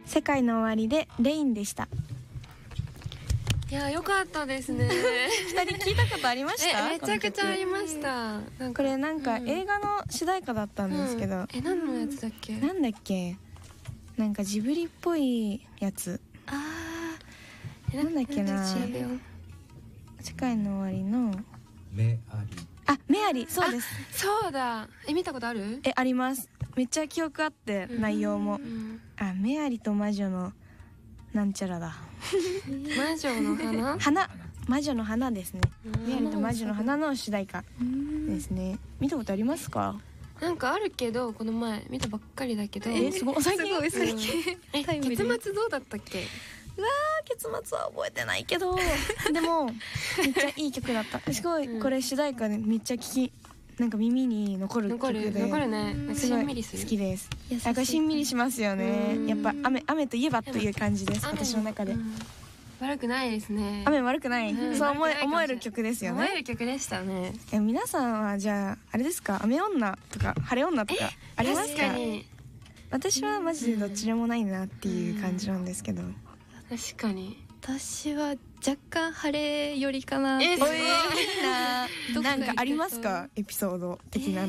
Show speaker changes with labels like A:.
A: 世界の終わりでレインでした。
B: いや良かったですね。
A: 二人聞いたことありました？
B: めちゃくちゃありました。
A: これなんか映画の主題歌だったんですけど、
B: 何のやつだっけ？
A: なんだっけ、なんかジブリっぽいやつ。なんだっけな、世界の終わりの
C: メアリ。
A: あ、メアリ、そうです。
B: そうだ。見たことある？
A: あります。めっちゃ記憶あって、内容も。あ、メアリと魔女のなんちゃらだ。
B: 魔女の花？
A: 魔女の花ですね。メアリと魔女の花の主題歌ですね。見たことありますか？
B: なんかあるけど、この前見たばっかりだけど。
A: すごい最近。
B: 結末どうだったっけ？
A: うわー、結末は覚えてないけどでもめっちゃいい曲だった。すごいこれ主題歌でめっちゃなんか耳に残る曲で
B: 残るね。
A: すごい好きです。なんかしんみりしますよね。やっぱ雨といえばという感じです、私の中で。
B: 悪くないですね。
A: 雨悪くない、そう思える曲ですよね。
B: 思える曲でしたね。
A: 皆さんはじゃああれですか、雨女とか晴れ女とかありますか？
B: 確かに。
A: 私はマジでどっちでもないなっていう感じなんですけど。
B: 確かに。
D: 私は若干晴れよりかな。
A: いいな。なんかありますか、エピソード的なの。